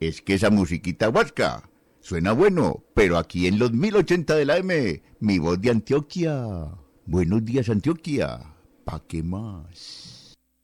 Es que esa musiquita huasca suena bueno, pero aquí en los 1080 de la M, mi voz de Antioquia. Buenos días, Antioquia. ¿Pa' qué más?